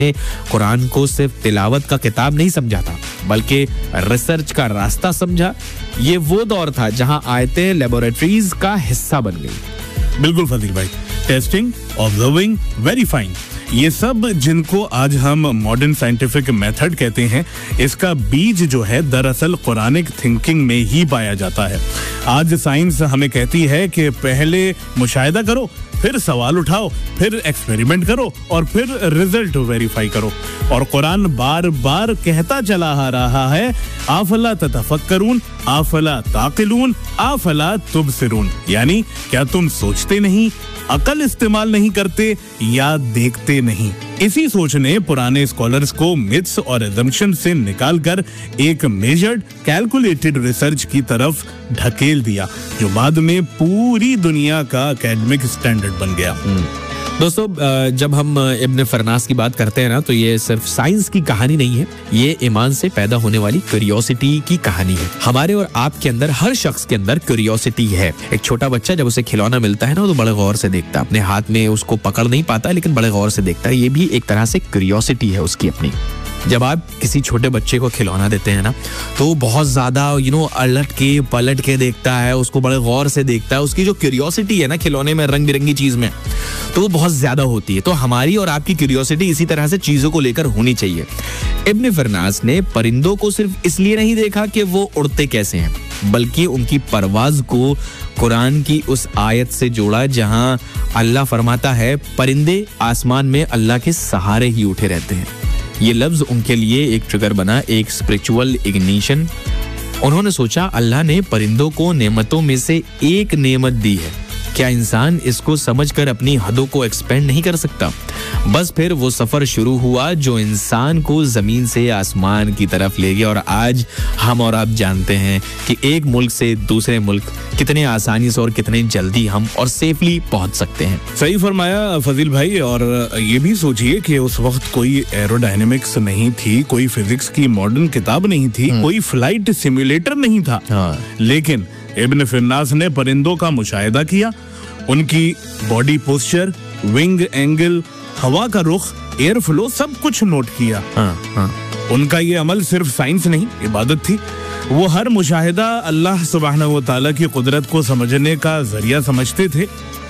कुरान को सिर्फ तिलावत का किताब नहीं समझा था, बल्कि रिसर्च का रास्ता समझा। ये वो दौर था जहां आयतें लेबोरेटरीज का हिस्सा बन गई। बिल्कुल फजील भाई, टेस्टिंग, ऑब्जर्विंग, वेरीफाइंग, ये सब जिनको आज हम मॉडर्न साइंटिफिक मेथड कहते हैं, इसका बीज जो है दरअसल कुरानिक थिंकिंग में ही पाया जाता है। आज साइंस हमें कहती है कि पहले मुशाहिदा करो, फिर सवाल उठाओ, फिर एक्सपेरिमेंट करो और फिर रिजल्ट वेरीफाई करो। और कुरान बार बार कहता चला आ रहा है, आफला ततफक्करून, आफला ताकिलून, आफला तुबसिरून, यानी क्या तुम सोचते नहीं, अकल इस्तेमाल नहीं करते या देखते नहीं। इसी सोच ने पुराने स्कॉलर्स को मिथ्स और असम्पशन से निकालकर एक मेजर्ड, कैलकुलेटेड रिसर्च की तरफ ढकेल दिया, जो बाद में पूरी दुनिया का एकेडमिक स्टैंडर्ड बन गया। दोस्तों, जब हम इब्न फरनास की बात करते हैं ना, तो ये सिर्फ साइंस की कहानी नहीं है, ये ईमान से पैदा होने वाली क्यूरियोसिटी की कहानी है। हमारे और आपके अंदर, हर शख्स के अंदर क्यूरियोसिटी है। एक छोटा बच्चा जब उसे खिलौना मिलता है ना, तो बड़े गौर से देखता है, अपने हाथ में उसको पकड़ नहीं पाता, लेकिन बड़े गौर से देखता है। ये भी एक तरह से क्यूरियोसिटी है उसकी अपनी। जब आप किसी छोटे बच्चे को खिलौना देते हैं ना, तो वो बहुत ज्यादा अलट के पलट के देखता है, उसको बड़े गौर से देखता है। उसकी जो क्यूरियोसिटी है ना खिलौने में, रंग बिरंगी चीज में, तो वो बहुत ज्यादा होती है। तो हमारी और आपकी क्यूरियोसिटी इसी तरह से चीजों को लेकर होनी चाहिए। इब्न फरनास ने परिंदों को सिर्फ इसलिए नहीं देखा कि वो उड़ते कैसे हैं, बल्कि उनकी परवाज को कुरान की उस आयत से जोड़ा जहां अल्लाह फरमाता है, परिंदे आसमान में अल्लाह के सहारे ही उठे रहते हैं। ये लफ्ज उनके लिए एक ट्रिगर बना, एक स्पिरिचुअल इग्निशन। उन्होंने सोचा, अल्लाह ने परिंदों को नेमतों में से एक नेमत दी है, क्या इंसान इसको समझकर अपनी हदों को एक्सपेंड नहीं कर सकता? बस फिर वो सफर शुरू हुआ जो इंसान को जमीन से आसमान की तरफ ले गया। और आज हम और आप जानते हैं कि एक मुल्क से दूसरे मुल्क कितने आसानी से और कितने जल्दी हम और सेफली पहुंच सकते हैं। सही फरमाया फजील भाई। और ये भी सोचिए कि उस वक्त कोई एरोडायनेमिक्स नहीं थी, कोई फिजिक्स की मॉडर्न किताब नहीं थी, कोई फ्लाइट सिमुलेटर नहीं था। लेकिन इब्न फरनास ने परिंदों का मुशाहिदा किया, उनकी बॉडी पोस्चर, विंग एंगल, हवा का रुख, एयर फ्लो, सब कुछ नोट किया। उनका ये अमल सिर्फ साइंस नहीं, इबादत थी। वो हर मुशाहिदा अल्लाह सुब्हानहू व तआला की कुदरत को समझने का जरिया समझते थे।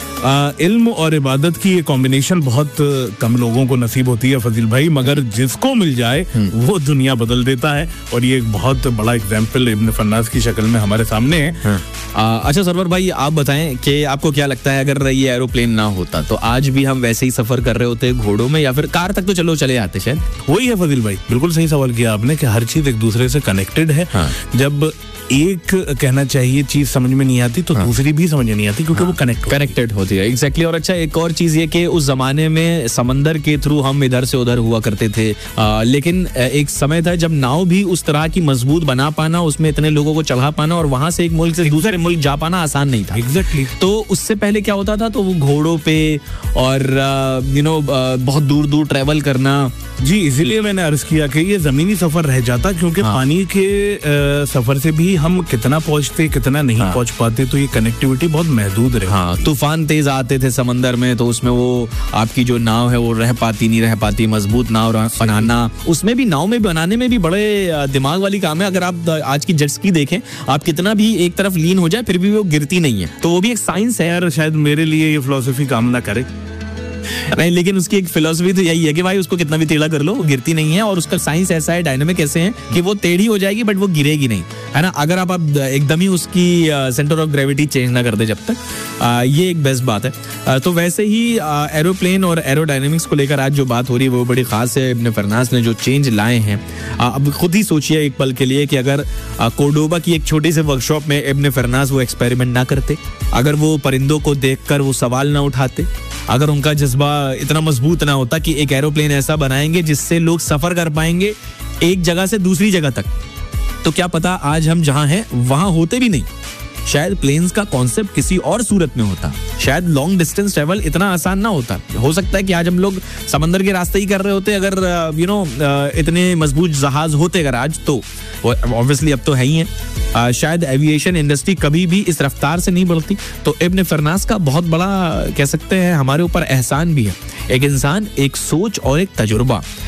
इल्म और इबादत की ये कॉम्बिनेशन बहुत कम लोगों को नसीब होती है फजील भाई, मगर जिसको मिल जाए वो दुनिया बदल देता है। और ये एक बहुत बड़ा एग्जाम्पल इब्न फरनास की शक्ल में हमारे सामने है। अच्छा सरवर भाई, आप बताएं कि आपको क्या लगता है, अगर ये एरोप्लेन ना होता तो आज भी हम वैसे ही सफर कर रहे होते घोड़ों में, या फिर कार तक तो चलो चले आते शायद? वही है फजील भाई, बिल्कुल सही सवाल किया आपने कि हर चीज एक दूसरे से कनेक्टेड है। जब एक कहना चाहिए चीज समझ में नहीं आती तो दूसरी भी समझ में नहीं आती, क्योंकि वो कनेक्टेड होती है। एग्जैक्टली। और अच्छा, एक और चीज ये कि उस जमाने में समंदर के थ्रू हम इधर से उधर हुआ करते थे, लेकिन एक समय था जब नाव भी उस तरह की मजबूत बना पाना, उसमें इतने लोगों को चढ़ा पाना और वहां से एक मुल्क से दूसरे मुल्क जा पाना आसान नहीं था। एग्जैक्टली। तो उससे पहले क्या होता था, तो वो घोड़ों पे और बहुत दूर दूर ट्रेवल करना। जी, इसीलिए मैंने अर्ज किया कि ये जमीनी सफर रह जाता, क्योंकि पानी के सफर से भी हम कितना पहुंचते कितना नहीं पहुंच पाते, तो ये कनेक्टिविटी बहुत महदूद रहे। तूफान तेज आते थे समंदर में, तो उसमें वो आपकी जो नाव है वो रह पाती नहीं रह पाती। मजबूत नाव बनाना, उसमें भी नाव में बनाने में भी बड़े दिमाग वाली काम है। अगर आप आज की जेट स्की देखें, आप कितना भी एक तरफ लीन हो जाए फिर भी वो गिरती नहीं है, तो वो भी एक साइंस है यार। शायद मेरे लिए ये फिलॉसफी काम ना करे नहीं, लेकिन उसकी एक फिलॉसफी तो यही है कि भाई उसको कितना भी टेढ़ा कर लो वो गिरती नहीं है। और उसका साइंस ऐसा है, डायनामिक ऐसे है कि वो टेढ़ी हो जाएगी बट वो गिरेगी नहीं, है ना, अगर आप एकदम ही उसकी सेंटर ऑफ ग्रेविटी चेंज ना कर दे जब तक। ये एक बेस्ट बात है। तो वैसे ही एरोप्लेन और एरोडायनेमिक्स को लेकर आज जो बात हो रही है वो बड़ी खास है। इब्न फरनास ने जो चेंज लाए हैं, अब खुद ही सोचिए एक पल के लिए कि अगर कोर्डोबा की एक छोटी सी वर्कशॉप में इब्न फरनास वो एक्सपेरिमेंट ना करते, अगर वो परिंदों को देखकर वो सवाल ना उठाते, अगर उनका जज्बा इतना मजबूत ना होता कि एक एरोप्लेन ऐसा बनाएंगे जिससे लोग सफर कर पाएंगे एक जगह से दूसरी जगह तक, तो क्या पता आज हम जहां हैं वहां होते भी नहीं। शायद प्लेन्स का कॉन्सेप्ट किसी और सूरत में होता, शायद लॉन्ग डिस्टेंस ट्रेवल इतना आसान ना होता। हो सकता है कि आज हम लोग समंदर के रास्ते ही कर रहे होते अगर इतने मजबूत जहाज होते अगर आज, तो ऑब्वियसली अब तो है ही है। शायद एविएशन इंडस्ट्री कभी भी इस रफ्तार से नहीं बढ़ती। तो इब्न फरनास का बहुत बड़ा कह सकते हैं हमारे ऊपर एहसान भी है। एक इंसान, एक सोच और एक तजुर्बा,